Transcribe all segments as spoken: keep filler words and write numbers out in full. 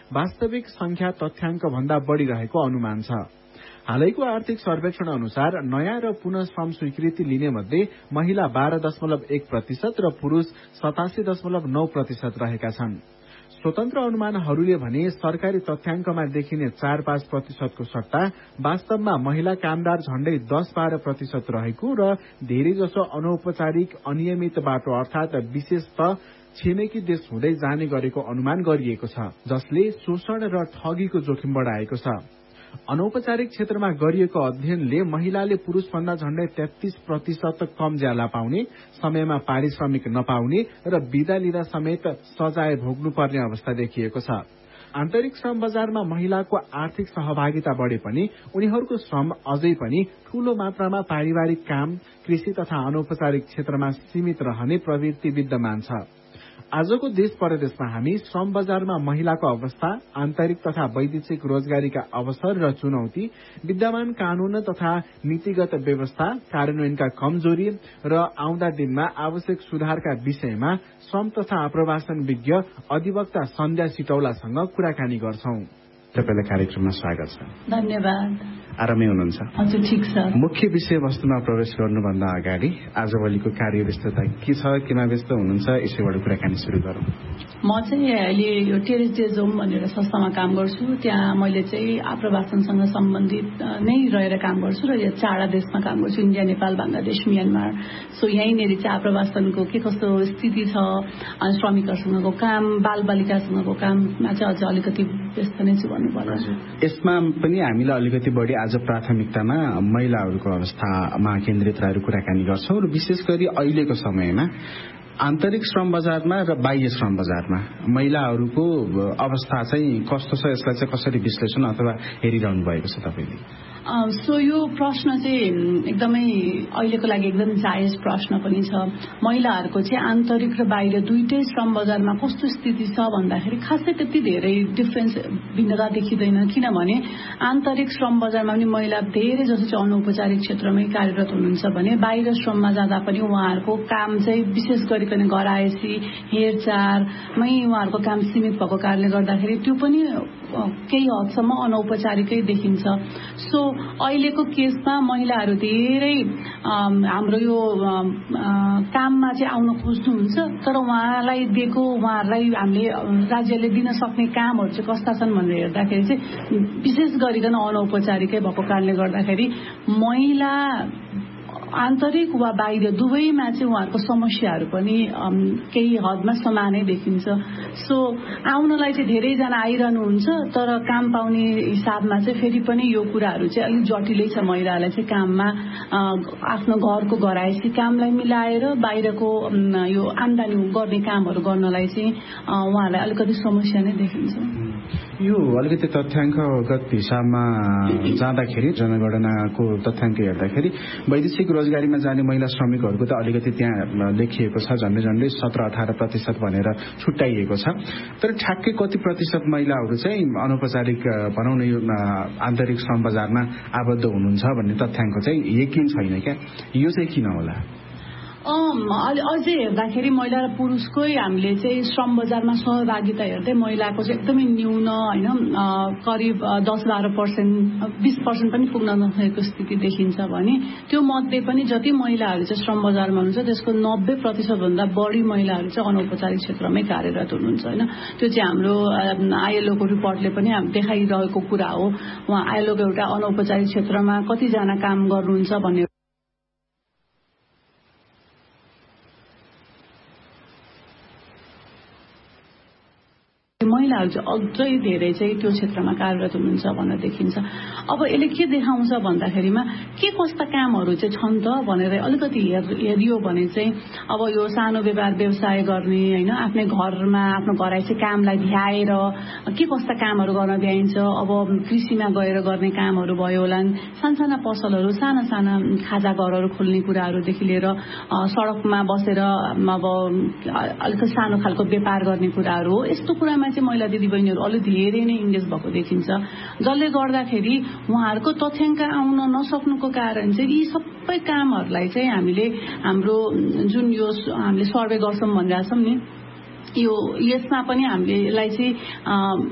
वास्तविक संख्या तथ्याङ्क भन्दा बढ़ी रहेको अनुमान छ। हालैको आर्थिक सर्वेक्षण अनुसार नयाँ र पुनः श्रम स्वीकृति लिने मध्ये महिला बाह्र दशमलव एक प्रतिशत र पुरूष सतासी दशमलव नौ प्रतिशत रहेका छन्। स्वतन्त्र अनुमानहरूले भने सरकारी तथ्याङ्कमा देखिने चार पाँच प्रतिशतको सट्टा वास्तवमा महिला कामदार झण्डै दस बाह्र प्रतिशत रहेको र धेरैजसो अनौपचारिक अनियमित बाटो अर्थात विशेषत छिमेकी देश हुँदै जाने गरेको अनुमान गरिएको छ, जसले शोषण र ठगीको जोखिम बढ़ाएको छ। अनौपचारिक क्षेत्रमा गरिएको अध्ययनले महिलाले पुरूषभन्दा झण्डै तेत्तीस प्रतिशत कम ज्याला पाउने, समयमा पारिश्रमिक नपाउने र बिदा लिँदा समेत सजाय भोग्नुपर्ने अवस्था देखिएको छ। आन्तरिक श्रम बजारमा महिलाको आर्थिक सहभागिता बढ़े पनि उनीहरूको श्रम अझै पनि ठूलो मात्रामा पारिवारिक काम, कृषि तथा अनौपचारिक क्षेत्रमा सीमित रहने प्रवृत्ति विद्यमान छ। आजको देश परदेशमा हामी श्रम बजारमा महिलाको अवस्था, आन्तरिक तथा वैदेशिक रोजगारीका अवसर र चुनौती, विद्यमान कानून तथा नीतिगत व्यवस्था, कार्यान्वयनका कमजोरी र आउँदा दिनमा आवश्यक सुधारका विषयमा श्रम तथा आप्रवासन विज्ञ अधिवक्ता सन्ध्या सिटौलासँग कुराकानी गर्छौं। तपाईलाई कार्यक्रममा स्वागत छ। धन्यवाद। आरामै हुनुहुन्छ? हजुर, ठिक छ। मुख्य विषयवस्तुमा प्रवेश गर्नुभन्दा अगाडि आजभोलिको कार्यव्यस्तता के छ, केमा व्यस्त हुनुहुन्छ, यसैबाट कुराकानी सुरु गरौँ। म चाहिँ अहिले यो टेरेस डे जोम भनेर संस्थामा काम गर्छु। त्यहाँ मैले चाहिँ आप्रवासनसँग सम्बन्धित नै रहेर काम गर्छु र यो चारवटा देशमा काम गर्छु, India, Nepal, Bangladesh, Myanmar. So यहीँनिर चाहिँ आप्रवासनको के कस्तो स्थिति छ, अनि श्रमिकहरूसँगको काम, बालबालिकासँगको काममा चाहिँ अझ अलिकति व्यस्त नै छु भन्नु पर्ला। यसमा पनि हामीले अलिकति बढी आज प्राथमिकतामा महिलाहरूको अवस्थामा केन्द्रित रहेर कुराकानी गर्छौं र विशेष गरी अहिलेको समयमा आन्तरिक श्रम बजारमा र बाह्य श्रम बजारमा महिलाहरूको अवस्था चाहिँ कस्तो छ, यसलाई चाहिँ कसरी विश्लेषण अथवा हेरिरहनु भएको छ तपाईले? सो यो प्रश्न चाहिँ एकदमै अहिलेको लागि एकदम जायज प्रश्न पनि छ। महिलाहरूको चाहिँ आन्तरिक र बाहिर दुईटै श्रम बजारमा कस्तो स्थिति छ भन्दाखेरि खासै त्यति धेरै डिफरेन्स, भिन्नता देखिँदैन। किनभने आन्तरिक श्रम बजारमा पनि महिला धेरै जसो चाहिँ अनौपचारिक क्षेत्रमै कार्यरत हुनुहुन्छ भने बाहिर श्रममा जाँदा पनि उहाँहरूको काम चाहिँ विशेष गरिकन गराएसी हेरचाहमै उहाँहरूको काम सीमित भएको कारणले गर्दाखेरि त्यो पनि केही हदसम्म अनौपचारिकै देखिन्छ। सो अहिलेको केसमा महिलाहरू धेरै हाम्रो यो काममा चाहिँ आउन खोज्नुहुन्छ, तर उहाँलाई दिएको उहाँहरूलाई हामीले राज्यले दिन सक्ने कामहरू चाहिँ कस्ता छन् भनेर हेर्दाखेरि चाहिँ विशेष गरिकन अनौपचारिकै भएको कारणले गर्दाखेरि महिला आन्तरिक वा बाहिर दुवैमा चाहिँ उहाँहरूको समस्याहरू पनि केही हदमा समानै देखिन्छ। सो आउनलाई चाहिँ धेरैजना आइरहनुहुन्छ, तर काम पाउने हिसाबमा चाहिँ फेरि पनि यो कुराहरू चाहिँ अलिक जटिलै छ। महिलालाई चाहिँ काममा आफ्नो घरको घरायसी कामलाई मिलाएर बाहिरको यो आम्दानी गर्ने कामहरू गर्नलाई चाहिँ उहाँहरूलाई अलिकति समस्या नै देखिन्छ। यो अलिकति तथ्याङ्कगत हिसाबमा जाँदाखेरि, जनगणनाको तथ्याङ्क हेर्दाखेरि वैदेशिक रोजगारीमा जाने महिला श्रमिकहरूको त अलिकति त्यहाँ लेखिएको छ, झन्डै झन्डै सत्र अठार प्रतिशत भनेर छुट्याइएको छ। तर ठ्याक्कै कति प्रतिशत महिलाहरू चाहिँ अनौपचारिक भनौँ न यो आन्तरिक श्रम बजारमा आबद्ध हुनुहुन्छ भन्ने तथ्याङ्क चाहिँ यकिन छैन क्या। यो चाहिँ किन होला? अझै हेर्दाखेरि महिला र पुरुषकै हामीले चाहिँ श्रम बजारमा सहभागिता हेर्दै महिलाको चाहिँ एकदमै न्यून होइन, करिब दस बाह्र पर्सेन्ट बिस पर्सेन्ट पनि पुग्न नसकेको स्थिति देखिन्छ भने त्यो मध्ये पनि जति महिलाहरू चाहिँ श्रम बजारमा हुनुहुन्छ त्यसको नब्बे प्रतिशत भन्दा बढी महिलाहरू चाहिँ अनौपचारिक क्षेत्रमै कार्यरत हुनुहुन्छ होइन। त्यो चाहिँ हाम्रो आइएलओको रिपोर्टले पनि देखाइरहेको कुरा हो। उहाँ आइएलओको एउटा अनौपचारिक क्षेत्रमा कतिजना काम गर्नुहुन्छ भन्ने महिलाहरू चाहिँ अझै धेरै चाहिँ त्यो क्षेत्रमा कार्यरत हुनुहुन्छ भनेर देखिन्छ। अब यसले के देखाउँछ भन्दाखेरिमा के कस्ता कामहरू चाहिँ छन् त भनेर अलिकति हेरियो भने चाहिँ अब यो सानो व्यापार व्यवसाय गर्ने होइन, आफ्नै घरमा आफ्नो घरायसी कामलाई भ्याएर के कस्ता कामहरू गर्न भ्याइन्छ। अब कृषिमा गएर गर्ने कामहरू भयो होला, सानसाना पसलहरू, साना साना खाजा घरहरू खोल्ने कुराहरूदेखि लिएर सडकमा बसेर अब अलिकति सानो खालको व्यापार गर्ने कुराहरू हो। यस्तो कुरामा चाहिँ महिला दिदीबहिनीहरू अलि धेरै नै इङ्गेज भएको देखिन्छ, जसले गर्दाखेरि उहाँहरूको तथ्याङ्क आउन नसक्नुको कारण चाहिँ यी सबै कामहरूलाई चाहिँ हामीले हाम्रो जुन यो हामीले सर्वे गर्छौँ भनिरहेछौँ नि, यो यसमा पनि हामीले यसलाई चाहिँ मजा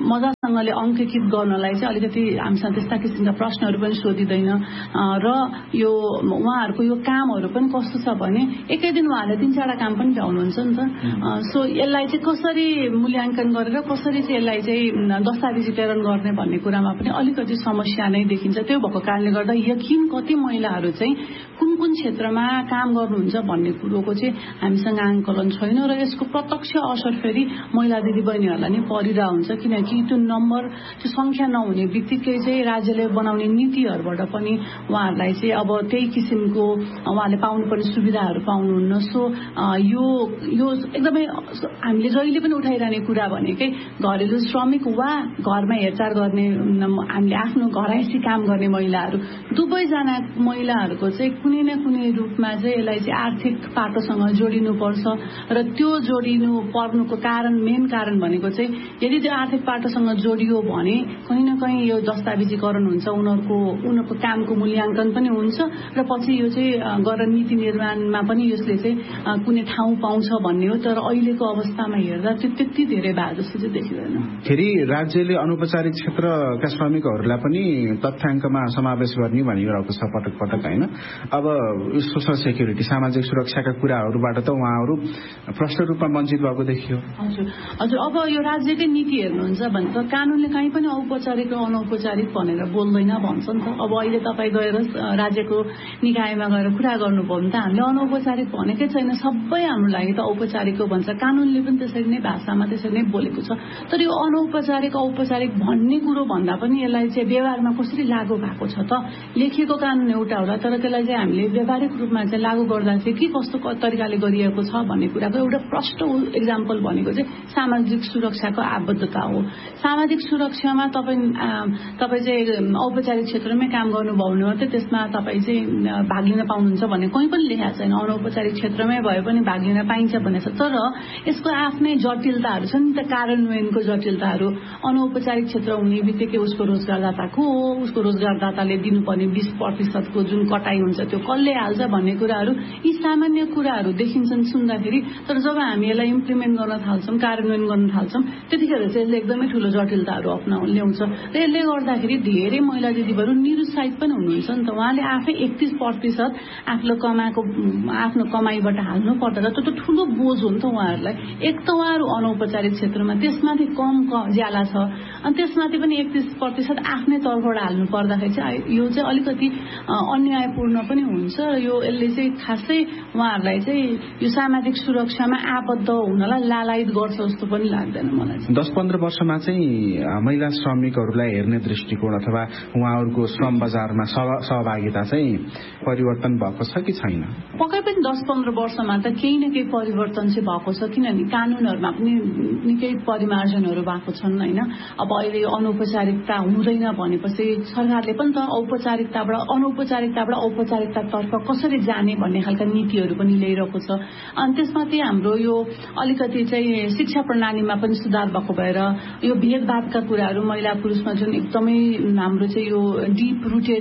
सँगले अङ्कीकृत गर्नलाई चाहिँ अलिकति हामीसँग त्यस्ता किसिमका प्रश्नहरू पनि सोधिँदैन र यो उहाँहरूको यो कामहरू पनि कस्तो छ भने एकै दिन उहाँले तीन चारवटा काम पनि भ्याउनुहुन्छ नि त। सो यसलाई चाहिँ कसरी मूल्याङ्कन गरेर कसरी चाहिँ यसलाई चाहिँ दस्तावेजीकरण गर्ने भन्ने कुरामा पनि अलिकति समस्या नै देखिन्छ। त्यो भएको कारणले गर्दा यकिन कति महिलाहरू चाहिँ कुन कुन क्षेत्रमा काम गर्नुहुन्छ भन्ने कुरोको चाहिँ हामीसँग आङ्कलन छैन र यसको प्रत्यक्ष असर फेरि महिला दिदीबहिनीहरूलाई नै परिरहेको हुन्छ, किनकि त्यो नम्बर त्यो सङ्ख्या नहुने बित्तिकै चाहिँ राज्यले बनाउने नीतिहरूबाट पनि उहाँहरूलाई चाहिँ अब त्यही किसिमको उहाँले पाउनुपर्ने सुविधाहरू पाउनुहुन्न। सो यो यो एकदमै हामीले जहिले पनि उठाइरहने कुरा भनेकै घरेलु श्रमिक वा घरमा हेरचाह गर्ने हामीले आफ्नो घरायसी काम गर्ने महिलाहरू दुवैजना महिलाहरूको चाहिँ कुनै न कुनै रूपमा चाहिँ यसलाई चाहिँ आर्थिक पाटोसँग जोडिनुपर्छ र त्यो जोडिनु पर्नुको कारण मेन कारण भनेको चाहिँ यदि त्यो आर्थिक पाटोसँग जोडियो भने कहीँ न कहीँ यो दस्तावेजीकरण हुन्छ, उनीहरूको उनीहरूको कामको मूल्याङ्कन पनि हुन्छ र पछि यो चाहिँ गरेर नीति निर्माणमा पनि यसले चाहिँ कुनै ठाउँ पाउँछ भन्ने हो। तर अहिलेको अवस्थामा हेर्दा त्यो त्यति धेरै भए जस्तो चाहिँ देखिँदैन। फेरि राज्यले अनौपचारिक क्षेत्रका श्रमिकहरूलाई पनि तथ्याङ्कमा समावेश गर्ने भनिरहेको छ पटक पटक होइन। अब सोसल सेक्युरिटी सामाजिक सुरक्षाका कुराहरूबाट त उहाँहरू प्रष्ट रूपमा वञ्चित भएको देखियो। हजुर हजुर अब यो राज्यकै नीति हेर्नुहुन्छ भने त कानुनले कहीँ पनि औपचारिक र अनौपचारिक भनेर बोल्दैन भन्छ नि त। अब अहिले तपाईँ गएर राज्यको निकायमा गएर कुरा गर्नुभयो भने त हामीले अनौपचारिक भनेकै छैन, सबै हाम्रो लागि त औपचारिक हो भन्छ। कानुनले पनि त्यसरी नै भाषामा त्यसरी नै बोलेको छ। तर यो अनौपचारिक औपचारिक भन्ने कुरो भन्दा पनि यसलाई चाहिँ व्यवहारमा कसरी लागू भएको छ त? लेखिएको कानुन एउटा होला तर त्यसलाई चाहिँ हामीले व्यावहारिक रूपमा चाहिँ लागू गर्दा चाहिँ के कस्तो तरिकाले गरिएको छ भन्ने कुराको एउटा प्रष्ट इक्जाम्पल भनेको चाहिँ सामाजिक सुरक्षाको आबद्धता हो। सामाजिक सुरक्षामा तपाईँ तपाईँ चाहिँ औपचारिक क्षेत्रमै काम गर्नुभयो भने मात्रै त्यसमा तपाईँ चाहिँ भाग लिन पाउनुहुन्छ भन्ने कहीँ पनि लेखेको छैन। अनौपचारिक क्षेत्रमै भए पनि भाग लिन पाइन्छ भनेको छ। तर यसको आफ्नै जटिलताहरू छन् नि त, कार्यान्वयनको जटिलताहरू। अनौपचारिक क्षेत्र हुने बित्तिकै उसको रोजगारदाताको उसको रोजगारदाताले दिनुपर्ने बिस प्रतिशतको जुन कटाइ हुन्छ त्यो कसले हाल्छ भन्ने कुराहरू, यी सामान्य कुराहरू देखिन्छन् सुन्दाखेरि। तर जब हामी यसलाई इम्प्लिमेन्ट गर्न थाल्छौँ, कार्यान्वयन गर्न थाल्छौँ, त्यतिखेर चाहिँ यसले एकदमै ठुलो जटिलताहरू अप्नाउ ल्याउँछ र यसले गर्दाखेरि धेरै महिला दिदीबहिनी निरुत्साहित पनि हुनुहुन्छ नि त। उहाँले आफै एकतिस प्रतिशत आफ्नो कमाएको आफ्नो कमाईबाट हाल्नु पर्दा त त्यो ठुलो बोझ हो नि त उहाँहरूलाई। एक त उहाँहरू अनौपचारिक क्षेत्रमा त्यसमाथि कम ज्याला छ अनि त्यसमाथि पनि एकतिस प्रतिशत आफ्नै तर्फबाट हाल्नु पर्दाखेरि चाहिँ यो चाहिँ अलिकति अन्यायपूर्ण पनि हुन्छ। यो यसले चाहिँ खासै उहाँहरूलाई चाहिँ यो सामाजिक सुरक्षामा आबद्ध हुनलाई लालायित गर्छ जस्तो पनि लाग्दैन मलाई। दस पन्ध्र वर्षमा चाहिँ महिला श्रमिकहरूलाई हेर्ने दृष्टिकोण अथवा उहाँहरूको श्रम बजारमा सहभागिता चाहिँ परिवर्तन भएको छ कि छैन? पक्कै पनि दस पन्ध्र वर्षमा त केही न केही परिवर्तन चाहिँ भएको छ, किनभने कानुनहरूमा पनि निकै परिमार्जनहरू भएको छन् होइन। अब अहिले अनौपचारिकता हुँदैन भनेपछि सरकारले पनि त औपचारिकताबाट अनौपचारिकताबाट औपचारिकतातर्फ कसरी जाने भन्ने खालका नीतिहरू पनि ल्याइरहेको छ। अनि त्यसमाथि हाम्रो यो अलिकति चाहिँ शिक्षा प्रणालीमा पनि सुधार भएको भएर यो भेदभावका कुराहरू महिला पुरुषमा जुन एकदमै हाम्रो चाहिँ यो डिप रुटेड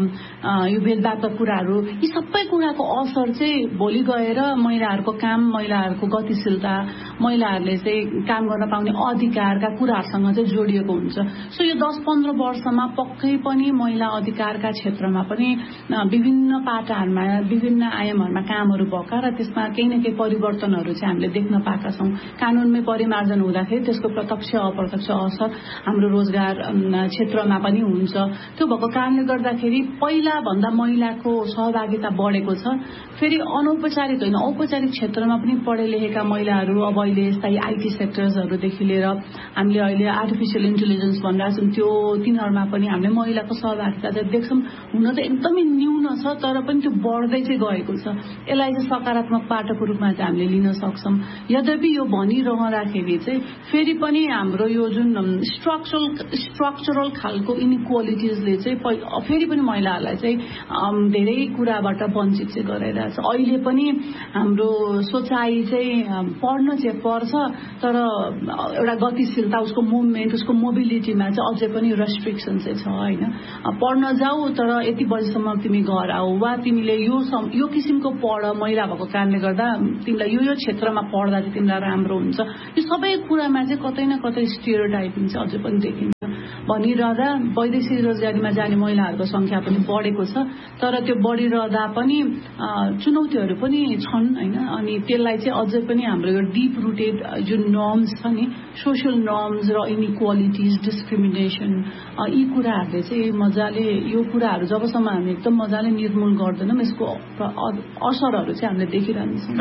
यो भेदभावका कुराहरू, यी सबै कुराको असर चाहिँ भोलि गएर महिलाहरूको काम, महिलाहरूको गतिशीलता, महिलाहरूले चाहिँ काम गर्न पाउने अधिकारका कुराहरूसँग चाहिँ जोडिएको हुन्छ। सो यो दस पन्ध्र वर्षमा पक्कै पनि महिला अधिकारका क्षेत्रमा पनि विभिन्न पाटाहरूमा विभिन्न आयामहरूमा कामहरू भएका र त्यसमा केही न केही परिवर्तनहरू चाहिँ हामीले देख्न पाएका छौँ। कानुनमै परिमार्जन हुँदाखेरि त्यसको प्रत्यक्ष अप्रत्यक्ष असर हाम्रो रोजगार क्षेत्रमा पनि हुन्छ। त्यो भएको कारणले गर्दाखेरि पहिला भन्दा महिलाको सहभागिता बढेको छ। फेरि अनौपचारिक होइन औपचारिक क्षेत्रमा पनि पढे लेखेका महिलाहरू अब अहिले यस्ता आइटी सेक्टर्सहरूदेखि लिएर हामीले अहिले आर्टिफिसियल इन्टेलिजेन्स भनिरहेको छौँ, त्यो तिनीहरूमा पनि हामीले महिलाको सहभागिता चाहिँ देख्छौँ। हुन त एकदमै न्यून छ तर पनि त्यो बढ्दै चाहिँ गएको छ। यसलाई चाहिँ सकारात्मक पाटोको रूपमा चाहिँ हामीले लिन सक्छौँ। यद्यपि यो भनिरहँदाखेरि चाहिँ फेरि पनि हाम्रो यो जुन स्ट्रक्चरल स्ट्रक्चरल खालको इनइक्वालिटिजले चाहिँ फेरि पनि महिलाहरूलाई चाहिँ धेरै कुराबाट वञ्चित चाहिँ गराइरहेछ। अहिले पनि हाम्रो सोचाइ चाहिँ पढ्न चाहिँ पर्छ तर एउटा गतिशीलता, उसको मुभमेन्ट, उसको मोबिलिटीमा चाहिँ अझै पनि रेस्ट्रिक्सन चाहिँ छ होइन। पढ्न जाऊ तर यति बजीसम्म तिमी घर आऊ वा तिमीले यो यो किसिमको पढ, महिला भएको कारणले गर्दा तिमीलाई यो यो क्षेत्रमा पढ्दा चाहिँ तिमीलाई राम्रो हुन्छ। यो सबै कुरामा चाहिँ कतै न कतै स्टिरियोटाइप देखिन्छ, अझै पनि देखिन्छ। भनिरहँदा वैदेशिक रोजगारीमा जाने महिलाहरूको संख्या पनि बढेको छ, तर त्यो बढिरहँदा पनि चुनौतीहरू पनि छन् हैन। अनि त्यसलाई चाहिँ अझै पनि हाम्रो यो डीप रुटेड जुन नर्म्स छ नि, सोशल नर्म्स र इनइक्वालिटिज, डिस्क्रिमिनेसन, यी कुराहरूले चाहिँ मजाले यो कुराहरू जबसम्म हामी एकदम मजाले निर्मूल गर्दैनौँ यसको असरहरू चाहिँ हामीले देखिरहन्छौँ।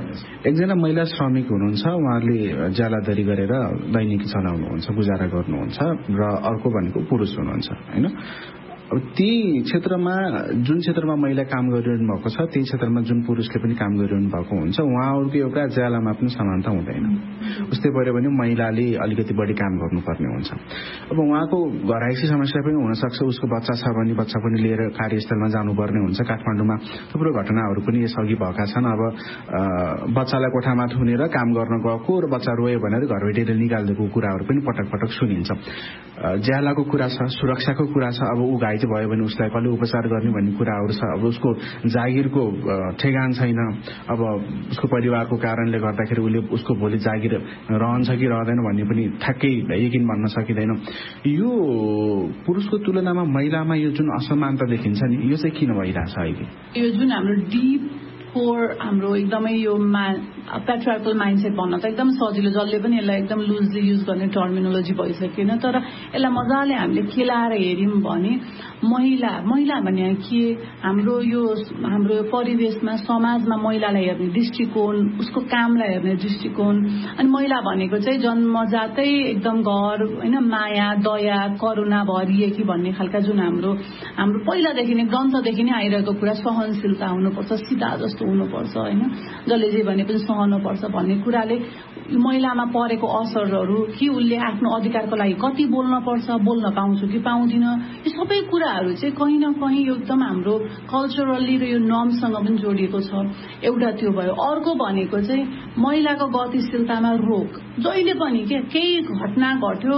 एकजना महिला श्रमिक हुनुहुन्छ, उहाँले ज्यालाधरी गरेर दैनिकी चलाउनुहुन्छ, गुजारा गर्नुहुन्छ, र अर्को भनेको पुरुष हुनुहुन्छ हैन। अब ती क्षेत्रमा जुन क्षेत्रमा महिला काम गरिरहनु भएको छ त्यही क्षेत्रमा जुन पुरुषले पनि काम गरिरहनु भएको हुन्छ, उहाँहरूको एउटा ज्यालामा पनि समानता हुँदैन। उस्तै पऱ्यो भने महिलाले अलिकति बढी काम गर्नुपर्ने हुन्छ। अब उहाँको घरायसी समस्या पनि हुनसक्छ, उसको बच्चा छ भने बच्चा पनि लिएर कार्यस्थलमा जानुपर्ने हुन्छ। काठमाडौँमा थुप्रो घटनाहरू पनि यसअघि भएका छन्। अब बच्चालाई कोठामा थुनेर काम गर्न गएको र बच्चा रोयो भनेर घरबेटीले निकालिदिएको कुराहरू पनि पटक पटक सुनिन्छ। ज्यालाको कुरा छ, सुरक्षाको कुरा छ। अब ऊ घाइते भयो भने उसलाई कसले उपचार गर्ने भन्ने कुराहरू छ। अब उसको जागिरको ठेगान छैन। अब उसको परिवारको कारणले गर्दाखेरि उसले उसको भोलि जागिर रहन्छ कि रहँदैन भन्ने पनि ठ्याक्कै यकिन भन्न सकिँदैन। यो पुरुषको तुलनामा महिलामा यो जुन असमानता देखिन्छ नि, यो चाहिँ किन भइरहेछ अहिले? यो जुन हाम्रो डीप कोर हाम्रो एकदमै यो पेट्रियार्कल माइन्डसेट भन्न त एकदम सजिलो, जसले पनि यसलाई एकदम लुजली युज गर्ने टर्मिनोलोजी भइसकेन। तर यसलाई मजाले हामीले खेलाएर हेऱ्यौँ भने महिला महिला भने के, हाम्रो यो हाम्रो परिवेशमा समाजमा महिलालाई हेर्ने दृष्टिकोण, उसको कामलाई हेर्ने दृष्टिकोण, अनि महिला भनेको चाहिँ जन्मजातै एकदम घर होइन, माया दया करुणा भरिएकी भन्ने खालका जुन हाम्रो हाम्रो पहिलादेखि नै ग्रन्थदेखि नै आइरहेको कुरा, सहनशीलता हुनुपर्छ, सीधा जस्तो हुनुपर्छ होइन, जसले जे भने पनि सहनुपर्छ भन्ने कुराले महिलामा परेको असरहरू कि उसले आफ्नो अधिकारको लागि कति बोल्न पर्छ, बोल्न पाउँछु कि पाउँदिन, यो सबै कुराहरू चाहिँ कहीँ न कहीँ एकदम हाम्रो कल्चरली र यो नर्मसँग पनि जोडिएको छ। एउटा त्यो भयो। अर्को भनेको चाहिँ महिलाको गतिशीलतामा रोक। जहिले पनि के केही घटना घट्यो,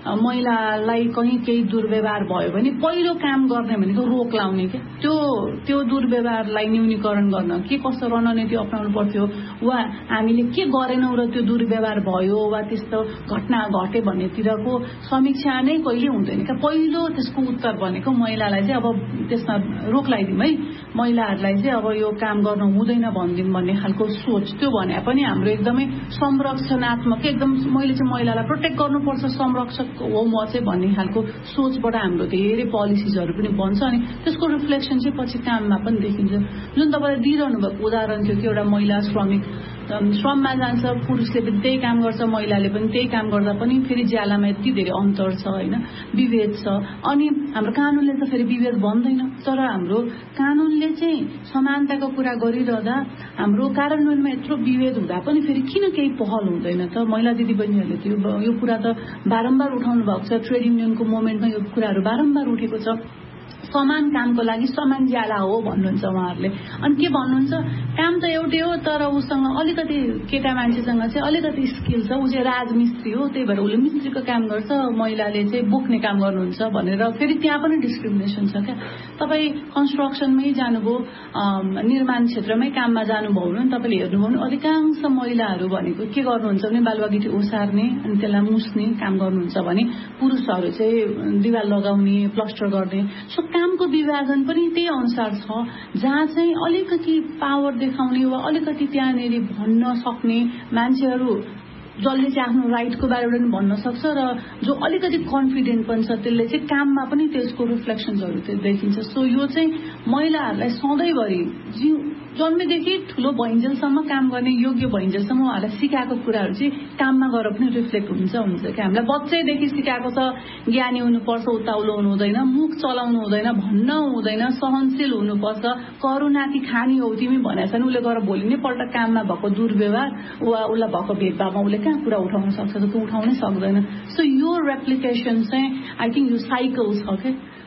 महिलालाई कहीँ केही दुर्व्यवहार भयो भने पहिलो काम गर्ने भनेको रोक लाउने के त्यो त्यो दुर्व्यवहारलाई न्यूनीकरण गर्न के कस्तो रणनीति अप्नाउनु पर्थ्यो, वा हामीले के गरेनौँ र त्यो दुर्व्यवहार भयो वा त्यस्तो घटना घटे भन्नेतिरको समीक्षा नै कहिले हुँदैन क्या। पहिलो त्यसको उत्तर भनेको महिलालाई चाहिँ अब त्यसमा रोक लगाइदिउँ है, महिलाहरूलाई चाहिँ अब यो काम गर्नु हुँदैन भनिदिउँ भन्ने खालको सोच। त्यो भने पनि हाम्रो एकदमै संरक्षणात्मक, एकदम मैले चाहिँ महिलालाई प्रोटेक्ट गर्नुपर्छ, संरक्षक हो म चाहिँ भन्ने खालको सोचबाट हाम्रो धेरै पोलिसिजहरू पनि बन्छ। अनि त्यसको रिफ्लेक्सन चाहिँ पछि काममा पनि देखिन्छ। जुन तपाईँले दिइरहनु भएको उदाहरण थियो कि एउटा महिला श्रमिक श्रममा जान्छ, पुरुषले पनि त्यही काम गर्छ, महिलाले पनि त्यही काम गर्दा पनि फेरि ज्यालामा यति धेरै अन्तर छ होइन, विभेद छ। अनि हाम्रो कानुनले त फेरि विभेद भन्दैन, तर हाम्रो कानुनले चाहिँ समानताको कुरा गरिरहँदा हाम्रो कार्यान्वयनमा यत्रो विभेद हुँदा पनि फेरि किन केही पहल हुँदैन त? महिला दिदीबहिनीहरूले त्यो यो कुरा त बारम्बार उठाउनु भएको छ। ट्रेड युनियनको मोमेन्टमा यो कुराहरू बारम्बार उठेको छ। समान कामको लागि समान ज्याला हो भन्नुहुन्छ उहाँहरूले। अनि के भन्नुहुन्छ, काम त एउटै हो तर उसँग अलिकति केटा मान्छेसँग चाहिँ अलिकति स्किल छ, ऊ चाहिँ राजमिस्त्री हो, त्यही भएर उसले मिस्त्रीको काम गर्छ, महिलाले चाहिँ बोक्ने काम गर्नुहुन्छ भनेर फेरि त्यहाँ पनि डिस्क्रिमिनेसन छ क्या। तपाईँ कन्स्ट्रक्सनमै जानुभयो, निर्माण क्षेत्रमै काममा जानुभयो भने तपाईँले हेर्नुभयो भने अधिकांश महिलाहरू भनेको के गर्नुहुन्छ भने बालुवागिटी ओसार्ने अनि त्यसलाई मुस्ने काम गर्नुहुन्छ भने पुरुषहरू चाहिँ दिवाल लगाउने, प्लास्टर गर्ने। सो कामको विभाजन पनि त्यही अनुसार छ, जहाँ चाहिँ अलिकति पावर देखाउने वा अलिकति त्यहाँनिर भन्न सक्ने मान्छेहरू जसले चाहिँ आफ्नो राइटको बारेमा पनि भन्न सक्छ र जो अलिकति कन्फिडेन्ट पनि छ त्यसले चाहिँ काममा पनि त्यसको रिफ्लेक्सन्सहरू चाहिँ देखिन्छ। सो यो चाहिँ महिलाहरूलाई सधैँभरि जिउ जन्मेदेखि ठुलो भइन्जेलसम्म काम गर्ने योग्य भइन्जेलसम्म उहाँहरूलाई सिकाएको कुराहरू चाहिँ काममा गएर पनि रिफ्लेक्ट हुन्छ हुन्छ कि हामीलाई बच्चैदेखि सिकाएको छ ज्ञानी हुनुपर्छ, उत्ताउलो हुनु हुँदैन, मुख चलाउनु हुँदैन, भन्न हुँदैन, सहनशील हुनुपर्छ, करुणा कि खानी हो तिमी भनेको छ भने उसले गएर भोलि नै पल्ट काममा भएको दुर्व्यवहार वा उसलाई भएको भेदभावमा उसले कहाँ कुरा उठाउन सक्छ त? त्यो उठाउनै सक्दैन। सो यो रेप्लिकेसन चाहिँ आई थिङ्क यो साइकल छ क्या।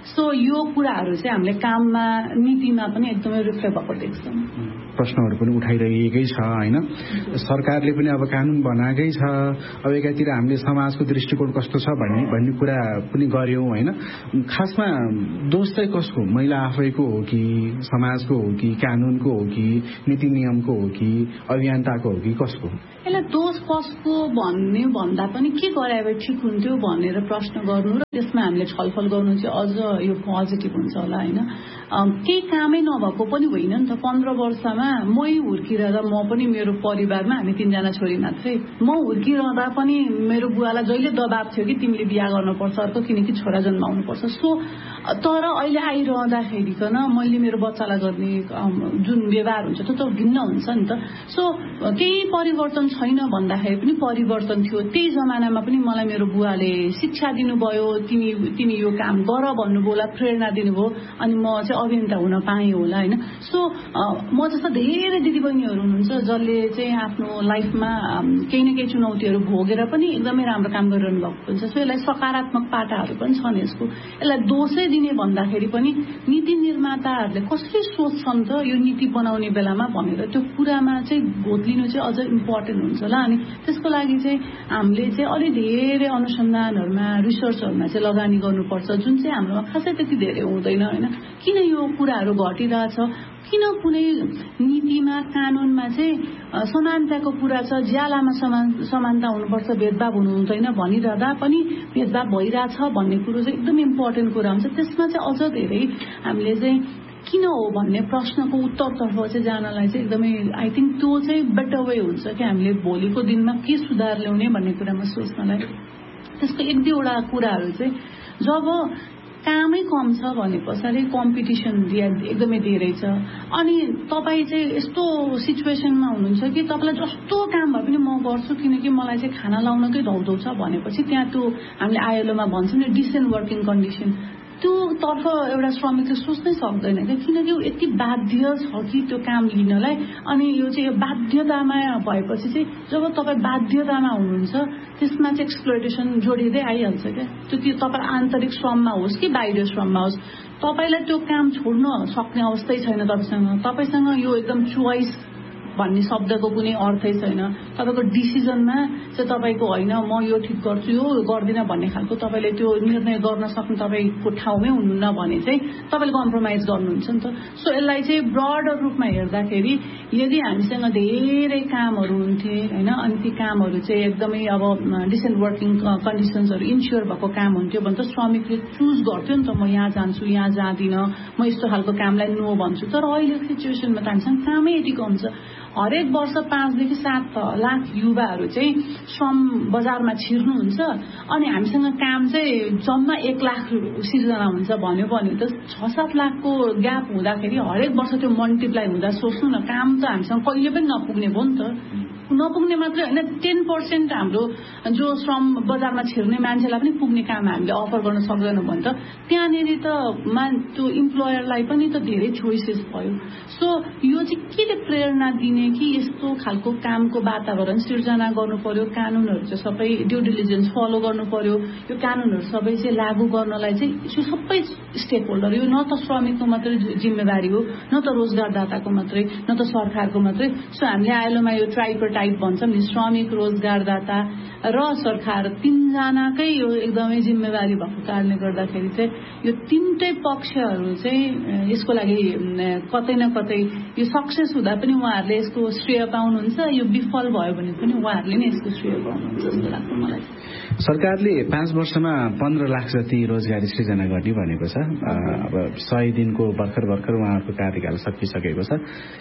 सो यो कुराहरू चाहिँ हामीले काममा नीतिमा पनि एकदमै रिफ्लेक्ट भएको देख्छौँ। प्रश्नहरू पनि उठाइरहेकै छ होइन, सरकारले पनि अब कानुन बनाएकै छ, अब एकातिर हामीले समाजको दृष्टिकोण कस्तो छ भन्ने भन्ने कुरा पनि गर्यौं होइन। खासमा दोष चाहिँ कसको, महिला आफैको हो कि समाजको हो कि कानुनको हो कि नीति नियमको हो कि अभियन्ताको हो कि कसको? यसलाई दोष कसको भन्ने भन्दा पनि के गरे भए ठिक हुन्थ्यो भनेर प्रश्न गर्नु र त्यसमा हामीले छलफल गर्नु चाहिँ अझ यो पोजिटिभ हुन्छ होला होइन। केही कामै नभएको पनि होइन नि त। पन्ध्र वर्षमा मै हुर्किरहँदा म पनि मेरो परिवारमा हामी तीनजना छोरी मात्रै, म हुर्किरहँदा पनि मेरो बुवालाई जहिले दबाब थियो कि तिमीले बिहा गर्नुपर्छ अर्को किनकि छोरा जन्माउनुपर्छ। सो तर अहिले आइरहँदाखेरिकन मैले मेरो बच्चालाई गर्ने जुन व्यवहार हुन्छ त्यो त भिन्न हुन्छ नि त। सो केही परिवर्तन छैन भन्दाखेरि पनि परिवर्तन थियो। त्यही जमानामा पनि मलाई मेरो बुवाले शिक्षा दिनुभयो, तिमी तिमी यो काम गर भन्नुभयो होला, प्रेरणा दिनुभयो, अनि म चाहिँ अभियन्ता हुन पाएँ होला होइन। सो म जस्तो धेरै दिदीबहिनीहरू हुनुहुन्छ जसले चाहिँ आफ्नो लाइफमा केही न केही चुनौतीहरू भोगेर पनि एकदमै राम्रो काम गरिरहनु भएको हुन्छ। सो यसलाई सकारात्मक पाटाहरू पनि छन् यसको। यसलाई दोषै दिने भन्दाखेरि पनि नीति निर्माताहरूले कसरी सोच्छन् त यो नीति बनाउने बेलामा भनेर त्यो कुरामा चाहिँ घोत्लिनु चाहिँ अझ इम्पोर्टेन्ट हुन्छ होला। अनि त्यसको लागि चाहिँ हामीले चाहिँ अलि धेरै अनुसन्धानहरूमा रिसर्चहरूमा चाहिँ लगानी गर्नुपर्छ, जुन चाहिँ हाम्रोमा खासै त्यति धेरै हुँदैन होइन। किन यो कुराहरू घटिरहेछ, किन कुनै नीतिमा कानुनमा चाहिँ समानताको कुरा छ, ज्यालामा समान समानता हुनुपर्छ, भेदभाव हुनु हुँदैन भनिरहँदा पनि भेदभाव भइरहेछ भन्ने कुरो चाहिँ एकदम इम्पोर्टेन्ट कुरा हुन्छ। त्यसमा चाहिँ अझ धेरै हामीले चाहिँ किन हो भन्ने प्रश्नको उत्तरतर्फ चाहिँ जानलाई चाहिँ एकदमै आई थिङ्क त्यो चाहिँ बेटर वे हुन्छ कि हामीले भोलिको दिनमा के सुधार ल्याउने भन्ने कुरामा सोच्नलाई। त्यसको एक दुईवटा कुराहरू चाहिँ जब कामै कम छ भने पछाडि कम्पिटिसन एकदमै धेरै छ, अनि तपाईँ चाहिँ यस्तो सिचुएसनमा हुनुहुन्छ कि तपाईँलाई जस्तो काम भए पनि म गर्छु किनकि मलाई चाहिँ खाना लाउनकै धौधौ छ भनेपछि त्यहाँ त्यो हामीले आइएलओमा भन्छौँ नि डिसेन्ट वर्किङ कन्डिसन, त्यो तर्फ एउटा श्रमिकले सोच्नै सक्दैन क्या, किनकि यति बाध्य छ कि त्यो काम लिनलाई। अनि यो चाहिँ यो बाध्यतामा भएपछि चाहिँ जब तपाईँ बाध्यतामा हुनुहुन्छ त्यसमा चाहिँ एक्सप्लोइटेसन जोडिँदै आइहाल्छ क्या। त्यो त्यो तपाईँ आन्तरिक श्रममा होस् कि बाहिर श्रममा होस्, तपाईँलाई त्यो काम छोड्न सक्ने अवस्थै छैन तपाईँसँग। तपाईँसँग यो एकदम चोइस भन्ने शब्दको कुनै अर्थै छैन। तपाईँको डिसिजनमा चाहिँ तपाईँको होइन म यो ठिक गर्छु यो गर्दिनँ भन्ने खालको तपाईँले त्यो निर्णय गर्न सक्नु तपाईँको ठाउँमै हुनुहुन्न भने चाहिँ तपाईँले कम्प्रोमाइज गर्नुहुन्छ नि त। सो यसलाई चाहिँ ब्रडर रूपमा हेर्दाखेरि यदि हामीसँग धेरै कामहरू हुन्थे होइन, अनि ती कामहरू चाहिँ एकदमै अब डिसेन्ट वर्किङ कन्डिसन्सहरू इन्स्योर भएको काम हुन्थ्यो भने त श्रमिकले चुज गर्थ्यो नि त, म यहाँ जान्छु यहाँ जाँदिनँ, म यस्तो खालको कामलाई नो भन्छु। तर अहिलेको सिचुएसनमा त हामीसँग कामै यति कम छ। हरेक वर्ष पाँचदेखि सात लाख युवाहरू चाहिँ श्रम बजारमा छिर्नुहुन्छ, अनि हामीसँग काम चाहिँ जम्मा एक लाख सिर्जना हुन्छ भन्यो भने त छ सात लाखको ग्याप हुँदाखेरि हरेक वर्ष त्यो मल्टिप्लाई हुँदा सोच्नु न, काम त हामीसँग कहिले पनि नपुग्ने भयो नि त। नपुग्ने मात्रै होइन, टेन पर्सेन्ट हाम्रो जो श्रम बजारमा छिर्ने मान्छेलाई पनि पुग्ने काम हामीले अफर गर्न सक्दैनौँ भने त त्यहाँनिर त मा त्यो इम्प्लोयरलाई पनि त धेरै चोइसेस भयो। सो यो चाहिँ केले प्रेरणा दिने कि यस्तो खालको कामको वातावरण सिर्जना गर्नु पर्यो, कानुनहरू चाहिँ सबै ड्यु डिलिजेन्स फलो गर्नु पर्यो, यो कानुनहरू सबै चाहिँ लागू गर्नलाई चाहिँ यो सबै स्टेक होल्डर, यो न त श्रमिकको मात्रै जिम्मेवारी हो, न त रोजगारदाताको मात्रै, न त सरकारको मात्रै। सो हामीले आइएलओमा यो ट्राइपर टाइप भन्छौँ नि, श्रमिक, रोजगारदाता र सरकार तीनजनाकै यो एकदमै जिम्मेवारी भएको कारणले गर्दाखेरि चाहिँ यो तीनटै पक्षहरू चाहिँ यसको लागि कतै न कतै यो सक्सेस हुँदा पनि उहाँहरूले यसको श्रेय पाउनुहुन्छ, यो विफल भयो भने पनि उहाँहरूले नै यसको श्रेय पाउनुहुन्छ जस्तो लाग्छ मलाई। सरकारले पाँच वर्षमा पन्ध्र लाख जति रोजगारी सृजना गर्ने भनेको छ। अब सय दिनको भर्खर भर्खर उहाँहरूको कार्यकाल सकिसकेको छ।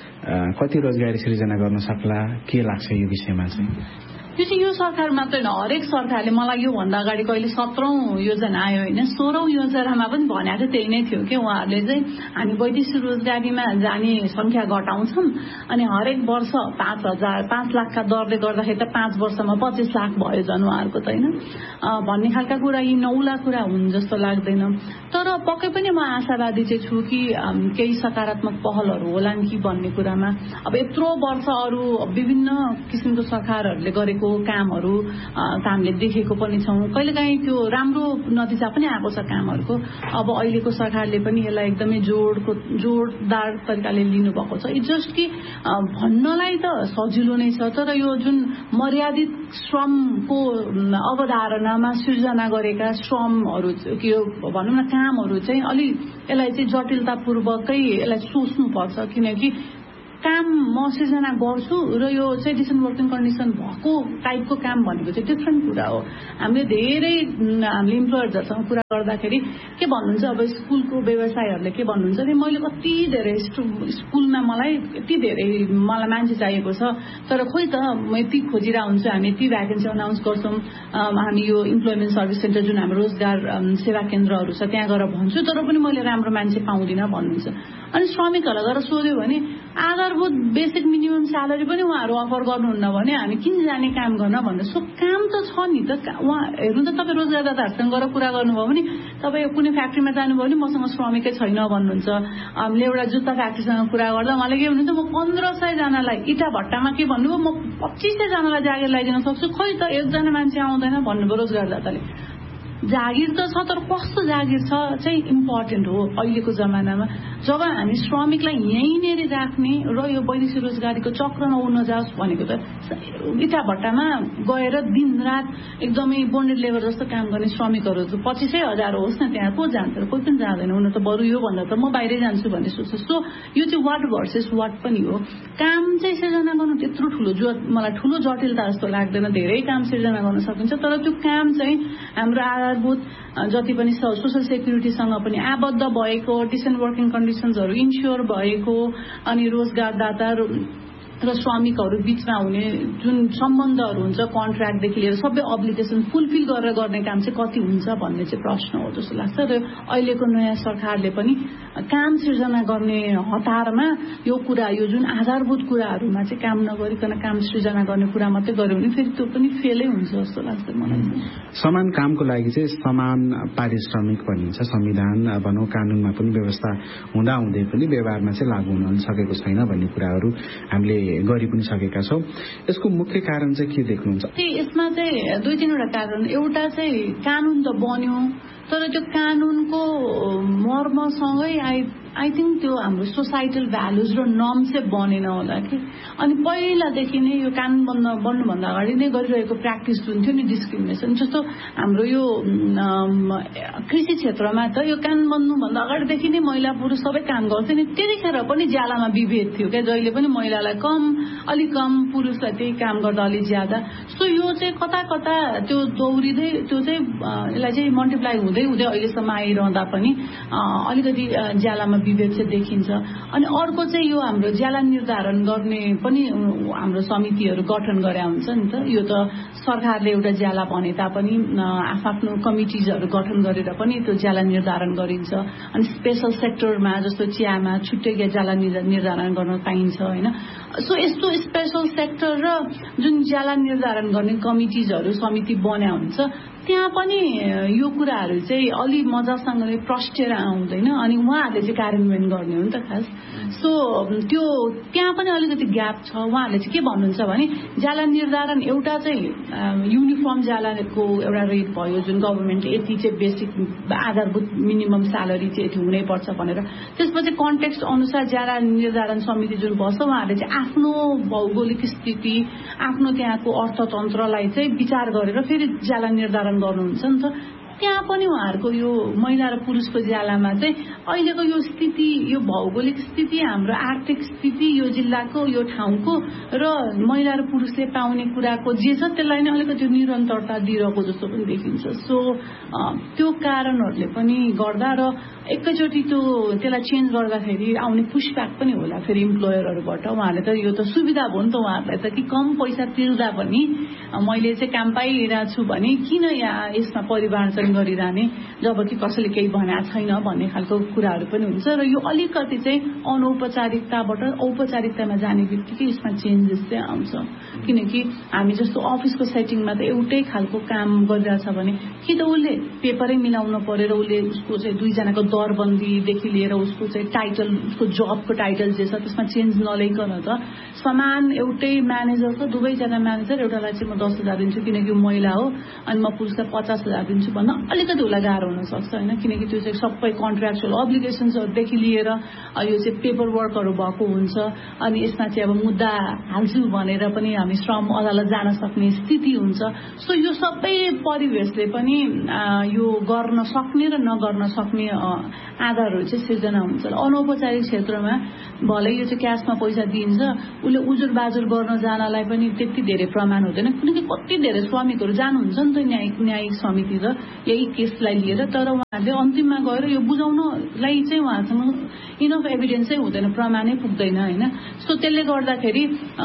कति रोजगारी सृजना गर्न सक्ला, के लाग्छ यो विषयमा चाहिँ? यो चाहिँ यो सरकार मात्रै होइन, हरेक सरकारले, मलाई योभन्दा अगाडि कहिले सत्रौं योजना आयो होइन, सोह्रौं योजनामा पनि भनेको त्यही नै थियो कि उहाँहरूले चाहिँ हामी वैदेशिक रोजगारीमा जाने संख्या घटाउँछौँ अनि हरेक वर्ष पाँच हजार पाँच लाखका दरले गर्दाखेरि त पाँच वर्षमा पच्चिस लाख भयो झन् उहाँहरूको त होइन भन्ने खालका कुरा, यी नौला कुरा हुन् जस्तो लाग्दैन। तर पक्कै पनि म आशावादी चाहिँ छु कि केही सकारात्मक पहलहरू होलान् कि भन्ने कुरामा। अब यत्रो वर्ष अरू विभिन्न किसिमको सरकारहरूले गरेको गरेको कामहरू त हामीले देखेको पनि छौँ। कहिलेकाहीँ त्यो राम्रो नतिजा पनि आएको छ कामहरूको। अब अहिलेको सरकारले पनि यसलाई एकदमै जोडको जोडदार तरिकाले लिनुभएको छ। इट्स जस्ट कि भन्नलाई त सजिलो नै छ, तर यो जुन मर्यादित श्रमको अवधारणामा सिर्जना गरेका श्रमहरू के भनौँ न कामहरू चाहिँ अलि यसलाई चाहिँ जटिलतापूर्वकै यसलाई सोच्नुपर्छ, किनकि काम म सिर्जना गर्छु र यो चाहिँ डिसेन्ट वर्किङ कन्डिसन भएको टाइपको काम भनेको चाहिँ डिफ्रेन्ट कुरा हो। हामीले धेरै हामीले इम्प्लोयर्सहरूसँग कुरा गर्दाखेरि के भन्नुहुन्छ, अब स्कुलको व्यवसायहरूले के भन्नुहुन्छ भने मैले कति धेरै स्कुलमा मलाई यति धेरै मलाई मान्छे चाहिएको छ, तर खोइ त म यति खोजिरहेको हुन्छु, हामी यति भ्याकेन्सी अनाउन्स गर्छौँ, हामी यो इम्प्लोइमेन्ट सर्भिस सेन्टर जुन हाम्रो रोजगार सेवा केन्द्रहरू छ त्यहाँ गएर भन्छु, तर पनि मैले राम्रो मान्छे पाउँदिनँ भन्नुहुन्छ। अनि श्रमिकहरूलाई गएर सोध्यो भने आधारभूत बेसिक मिनिमम स्यालेरी पनि उहाँहरू अफर गर्नुहुन्न भने हामी किन जाने काम गर्न भन्दा। सो काम त छ नि त, उहाँ हेर्नु त तपाईँ रोजगारदाताहरूसँग गएर कुरा गर्नुभयो भने तपाईँ कुनै फ्याक्ट्रीमा जानुभयो भने मसँग श्रमिकै छैन भन्नुहुन्छ। हामीले एउटा जुत्ता फ्याक्ट्रीसँग कुरा गर्दा उहाँले के भन्नुहुन्छ, म पन्ध्र सयजनालाई इटा भट्टामा के भन्नुभयो, म पच्चिस सयजनालाई जागिर लगाइदिन सक्छु, खोइ त एकजना मान्छे आउँदैन भन्नुभयो रोजगारदाताले। जागिर त छ, तर कस्तो जागिर छ चाहिँ इम्पोर्टेन्ट हो अहिलेको जमानामा। जब हामी श्रमिकलाई यहीँनिर राख्ने र यो वैदेशिक रोजगारीको चक्र नजाओस् भनेको त इटा भट्टामा गएर दिनरात एकदमै बोन्डेड लेबर जस्तो काम गर्ने श्रमिकहरू त पच्चिसै हजार होस् न, त्यहाँ को जान्छ, कोही पनि जाँदैन। हुन त बरु यो भन्दा त म बाहिरै जान्छु भन्ने सोच्छु। सो यो चाहिँ वाट भर्सेस वाट पनि हो। काम चाहिँ सिर्जना गर्नु त्यत्रो ठुलो जो मलाई ठुलो जटिलता जस्तो लाग्दैन, धेरै काम सिर्जना गर्न सकिन्छ, तर त्यो काम चाहिँ हाम्रो आधारभूत जति पनि सोसल सेक्युरिटीसँग पनि आबद्ध भएको, डिसेन्ट वर्किङ कन्डिसन्सहरू इन्स्योर भएको, अनि रोजगारदाता र श्रमिकहरू बीचमा हुने जुन सम्बन्धहरू हुन्छ कन्ट्र्याक्टदेखि लिएर सबै अब्लिगेसन फुलफिल गरेर गर्ने काम चाहिँ कति हुन्छ भन्ने चाहिँ प्रश्न हो जस्तो लाग्छ। र अहिलेको नयाँ सरकारले पनि काम सिर्जना गर्ने हतारमा यो कुरा, यो जुन आधारभूत कुराहरूमा चाहिँ काम नगरिकन काम सिर्जना गर्ने कुरा मात्रै गर्यो भने फेरि त्यो पनि फेलै हुन्छ जस्तो लाग्छ मलाई। समान कामको लागि चाहिँ समान पारिश्रमिक भनिन्छ, संविधान भनौँ कानुनमा पनि व्यवस्था हुँदा हुँदै पनि व्यवहारमा चाहिँ लागू हुन सकेको छैन भन्ने कुराहरू हामीले गरि पनि सकेका छौँ। यसको मुख्य कारण चाहिँ के देख्नुहुन्छ? यसमा चाहिँ दुई तीनवटा कारण। एउटा चाहिँ कानुन त बन्यो, तर त्यो कानुनको मर्मसँगै आई आई थिङ्क त्यो हाम्रो सोसाइटल भ्यालुज र नर्म चाहिँ बनेन होला कि। अनि पहिलादेखि नै यो कानुन बन्न बन्नुभन्दा अगाडि नै गरिरहेको प्र्याक्टिस जुन थियो नि डिस्क्रिमिनेसन, जस्तो हाम्रो यो कृषि क्षेत्रमा त यो कानुन बन्नुभन्दा अगाडिदेखि नै महिला पुरुष सबै काम गर्थे नि, त्यतिखेर पनि ज्यालामा विभेद थियो क्या, जहिले पनि महिलालाई कम अलिक कम पुरुषलाई त्यही काम गर्दा अलिक ज्यादा। सो यो चाहिँ कता कता त्यो दौडिँदै त्यो चाहिँ यसलाई चाहिँ मल्टिप्लाई हुँदै हुँदै अहिलेसम्म आइरहँदा पनि अलिकति ज्यालामा विभेद चाहिँ देखिन्छ। अनि अर्को चाहिँ यो हाम्रो ज्याला निर्धारण गर्ने पनि हाम्रो समितिहरू गठन गरे हुन्छ नि त। यो त सरकारले एउटा ज्याला भने तापनि आफ्नो कमिटिजहरू गठन गरेर पनि त्यो ज्याला निर्धारण गरिन्छ। अनि स्पेसल सेक्टरमा जस्तो चियामा छुट्टै ज्याला निर्धारण गर्न पाइन्छ होइन। सो यस्तो स्पेसल सेक्टर र जुन ज्याला निर्धारण गर्ने कमिटिजहरू समिति बन्या हुन्छ त्यहाँ पनि यो कुराहरू चाहिँ अलि मजासँगले प्रष्टेर आउँदैन, अनि उहाँहरूले चाहिँ कार्यान्वयन गर्ने हो नि त खास। सो त्यो त्यहाँ पनि अलिकति ग्याप छ। उहाँहरूले चाहिँ के भन्नुहुन्छ भने ज्याला निर्धारण एउटा चाहिँ युनिफर्म ज्यालाको एउटा रेट भयो, जुन गभर्मेन्टले यति चाहिँ बेसिक आधारभूत मिनिमम स्यालेरी चाहिँ यति हुनैपर्छ भनेर, त्यसपछि कन्टेक्स्ट अनुसार ज्याला निर्धारण समिति जुन बस्छ उहाँहरूले चाहिँ आफ्नो भौगोलिक स्थिति, आफ्नो त्यहाँको अर्थतन्त्रलाई चाहिँ विचार गरेर फेरि ज्याला निर्धारण गर्नुहुन्छ नि त। त्यहाँ पनि उहाँहरूको यो महिला र पुरुषको ज्यालामा चाहिँ अहिलेको यो स्थिति, यो भौगोलिक स्थिति, हाम्रो आर्थिक स्थिति, यो जिल्लाको यो ठाउँको र महिला र पुरुषले पाउने कुराको जे छ त्यसलाई नै अलिकति निरन्तरता दिइरहेको जस्तो पनि देखिन्छ। सो त्यो कारणहरूले पनि गर्दा र एकैचोटि त्यो त्यसलाई चेन्ज गर्दाखेरि आउने पुशब्याक पनि होला फेरि इम्प्लोयरहरूबाट। उहाँहरूले त यो त सुविधा भयो नि त उहाँहरूलाई त, कि कम पैसा तिर्दा पनि मैले चाहिँ काम पाइरहेको छु भने किन यहाँ यसमा परिवार मेन्टेन गरिरहने, जबकि कसैले केही भनेको छैन भन्ने खालको कुराहरू पनि हुन्छ। र यो अलिकति चाहिँ अनौपचारिकताबाट औपचारिकतामा जाने बित्तिकै यसमा चेन्जेस चाहिँ आउँछ। किनकि हामी जस्तो अफिसको सेटिङमा त एउटै खालको काम गरिरहेछ भने कि त उसले पेपरै मिलाउनु पर्यो र उसले उसको चाहिँ दुईजनाको दरबन्दीदेखि लिएर उसको चाहिँ टाइटल, उसको जबको टाइटल जे छ त्यसमा चेन्ज नल्याइकन त समान एउटै म्यानेजर छ, दुवैजना म्यानेजर, एउटालाई चाहिँ म दस हजार दिन्छु किनकि महिला हो अनि म पुरुषलाई पचास हजार दिन्छु भन्न अलिकति उसलाई गाह्रो हुनसक्छ होइन। किनकि त्यो चाहिँ सबै कन्ट्र्याक्चुअल अब्लिगेसन्सहरूदेखि लिएर यो चाहिँ पेपर वर्कहरू भएको हुन्छ। अनि यसमा चाहिँ अब मुद्दा हाल्छु भनेर पनि हामी श्रम अदालत जान सक्ने स्थिति हुन्छ। सो यो सबै परिवेशले पनि यो गर्न सक्ने र नगर्न सक्ने आधारहरू चाहिँ सिर्जना हुन्छ। अनौपचारिक क्षेत्रमा भलै यो चाहिँ क्यासमा पैसा दिइन्छ, उसले उजुर बाजुर गर्न जानलाई पनि त्यति धेरै प्रमाण हुँदैन। किनकि कति धेरै श्रमिकहरू जानुहुन्छ नि त न्यायिक न्यायिक समिति र यही केसलाई लिएर, तर उहाँहरूले अन्तिममा गएर यो बुझाउनलाई चाहिँ उहाँहरूसँग इनफ एभिडेन्सै हुँदैन, प्रमाणै पुग्दैन होइन। सो त्यसले गर्दाखेरि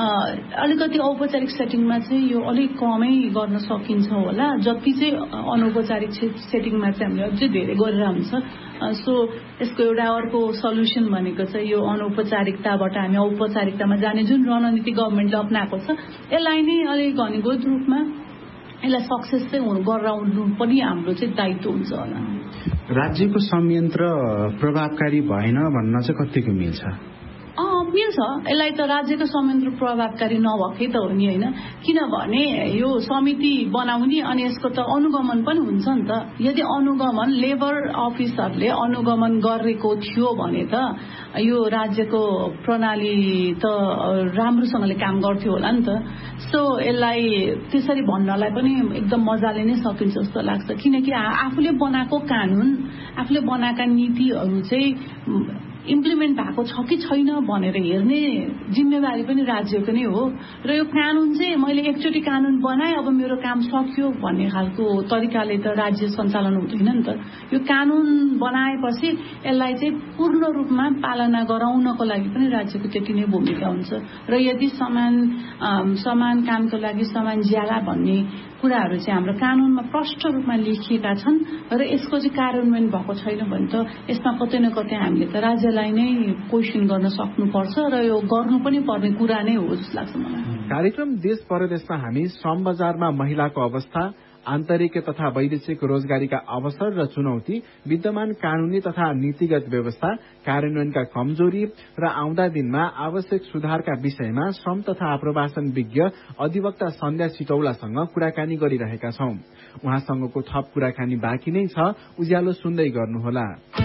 अलिकति औपचारिक सेटिङमा चाहिँ यो अलिक कमै गर्न सकिन्छ होला, जति चाहिँ अनौपचारिक सेटिङमा चाहिँ हामीले अझै धेरै गरेर हुन्छ। सो यसको एउटा अर्को सल्युसन भनेको चाहिँ यो अनौपचारिकताबाट हामी औपचारिकतामा जाने जुन रणनीति गभर्मेन्टले अप्नाएको छ यसलाई नै अलिक घनीभूत रूपमा यसलाई सक्सेस चाहिँ हुनु गराउनु पनि हाम्रो चाहिँ दायित्व हुन्छ होला। राज्यको संयन्त्र प्रभावकारी भएन भन्न चाहिँ कतिको मिल्छ? मिल्छ। यसलाई त राज्यको संयन्त्र प्रभावकारी नभएकै त हो नि होइन। किनभने यो समिति बनाउने अनि यसको त अनुगमन पनि हुन्छ नि त। यदि अनुगमन लेबर अफिसरले अनुगमन गरेको थियो भने त यो राज्यको प्रणाली त राम्रोसँगले काम गर्थ्यो होला नि त। सो यसलाई त्यसरी भन्नलाई पनि एकदम मजाले नै सकिन्छ जस्तो लाग्छ। किनकि आफूले बनाएको कानुन, आफूले बनाएका नीतिहरू चाहिँ इम्प्लिमेन्ट भएको छ कि छैन भनेर हेर्ने जिम्मेवारी पनि राज्यको नै हो। र यो कानुन चाहिँ मैले एकचोटि कानुन बनाएँ अब मेरो काम सक्यो भन्ने खालको तरिकाले त राज्य सञ्चालन हुँदैन नि त। यो कानुन बनाएपछि यसलाई चाहिँ पूर्ण रूपमा पालना गराउनको लागि पनि राज्यको त्यति नै भूमिका हुन्छ। र यदि समान समान कामको लागि समान ज्याला भन्ने कुराहरू चाहिँ हाम्रो कानुनमा प्रष्ट रूपमा लेखिएका छन् र यसको चाहिँ कार्यान्वयन भएको छैन भने त यसमा कतै न कतै हामीले त राज्यलाई नै क्वेसन गर्न सक्नुपर्छ र यो गर्नु पनि पर्ने कुरा नै हो जस्तो लाग्छ मलाई। कार्यक्रम देश परदेशमा हामी श्रम बजारमा महिलाको अवस्था, आन्तरिक तथा वैदेशिक रोजगारीका अवसर र चुनौती, विद्यमान कानूनी तथा नीतिगत व्यवस्था, कार्यान्वयनका कमजोरी र आउँदा दिनमा आवश्यक सुधारका विषयमा श्रम तथा आप्रवासन विज्ञ अधिवक्ता सन्ध्या सिटौलासँग कुराकानी गरिरहेका छौं। उहाँसँगको थप कुराकानी बाँकी नै छ, उज्यालो सुन्दै गर्नुहोला।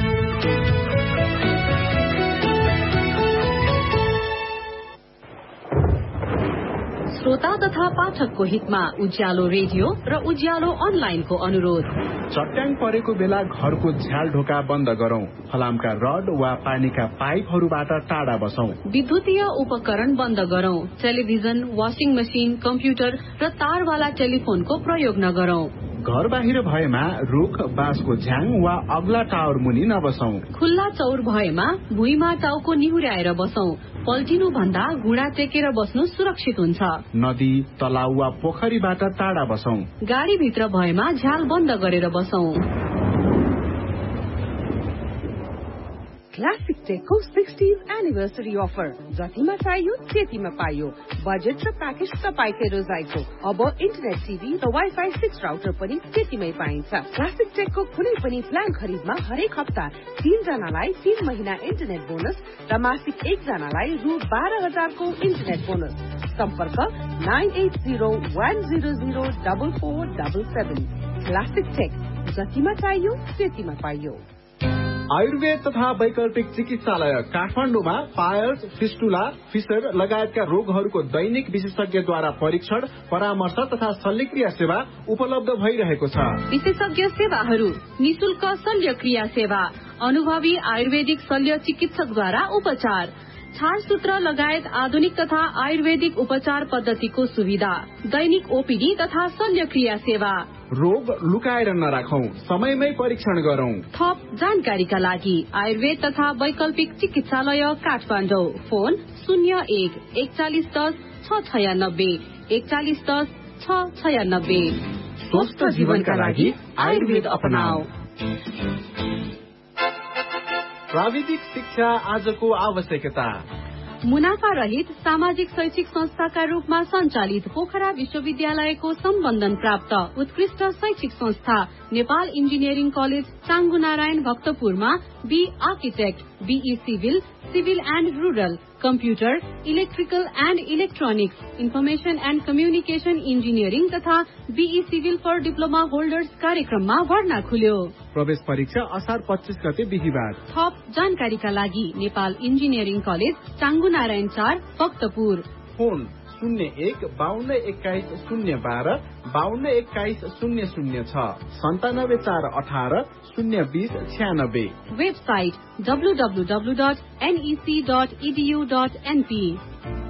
श्रोता तथा पाठकको हितमा उज्यालो रेडियो र उज्यालो अनलाइनको अनुरोध। चट्याङ परेको बेला घरको झ्याल ढोका बन्द गरौं, फलामका रड वा पानीका पाइपहरूबाट टाढा बसौं, विद्युतीय उपकरण बन्द गरौं, टेलिभिजन, वाशिङ मशिन, कम्प्युटर र तारवाला टेलिफोनको प्रयोग नगरौं। घर बाहिर भएमा रुख, बाँसको झ्याङ वा अग्ला टावर मुनि नबसौं। खुल्ला चौर भएमा भुइँमा टाउको निहुर्याएर बसौं। पल्टिनु भन्दा घुँडा टेकेर बस्नु सुरक्षित हुन्छ। नदी, तलाउ वा पोखरीबाट टाढा बसौं। गाडीभित्र भएमा झ्याल बन्द गरेर बसौं। क्लासिक टेकको सिक्सटीथ एनिभर्सरी अफर, जतिमा चाहियो त्यतिमा पाइयो। बजेट र प्याकेज तपाईँकै रोजाइको। अब इन्टरनेट टिभी र वाइफाई सिक्स राउटर पनि त्यतिमै पाइन्छ। क्लासिक टेकको कुनै पनि प्लान खरिदमा हरेक हप्ता तीन जनालाई तीन महिना इन्टरनेट बोनस र मासिक एकजनालाई रु बाह्र हजारको इन्टरनेट बोनस। सम्पर्क nine at zero one zero zero double four double seven. Classic take, जतिमा चाहियो त्यतिमा पाइयो। आयुर्वेद तथा वैकल्पिक चिकित्सालय काठमाडौँमा पायल्स, फिस्टुला, फिसर लगायतका रोगहरूको दैनिक विशेषज्ञद्वारा परीक्षण, परामर्श तथा शल्यक्रिया सेवा उपलब्ध भइरहेको छ। विशेषज्ञ सेवाहरू: निशुल्क शल्यक्रिया सेवा, अनुभवी आयुर्वेदिक शल्य चिकित्सकद्वारा उपचार, छारसूत्र लगायत आधुनिक तथा आयुर्वेदिक उपचार पद्धतिको सुविधा, दैनिक ओपीडी तथा शल्यक्रिया सेवा। रोग लुकाएर नराखौं, समयमै परीक्षण गरौं। थप जानकारीका लागि आयुर्वेद तथा वैकल्पिक चिकित्सालय काठमाडौँ, फोन शून्य एक एकचालिस दस छ छयानब्बे एकचालिस दस छ छयानब्बे। स्वस्थ जीवनका लागि आयुर्वेद अपनाऊ। प्राविधिक शिक्षा आजको आवश्यकता। मुनाफा रहित सामाजिक शैक्षिक संस्थाका रूपमा सञ्चालित पोखरा विश्वविद्यालयको सम्बन्धन प्राप्त उत्कृष्ट शैक्षिक संस्था Nepal engineering college चाङ्गुनारायण भक्तपुरमा be architect, be civil, civil and rural, computer, electrical and electronics, information and communication engineering तथा be civil for diploma holders कार्यक्रममा भर्ना खुल्यो। प्रवेश परीक्षा असार पच्चीस गते बिहिबार। थप जानकारीका लागि नेपाल इन्जिनियरिङ कलेज चाङ्गुनारायण चार भक्तपुर। फोन शून्य एक बाहन्न एक्काइस शून्य बाह्र बाहन्न एक्काइस शून्य शून्य छ सन्तानब्बे चार अठार शून्य बीस छ्यानब्बे। Website W W W dot NEC dot edu dot NP.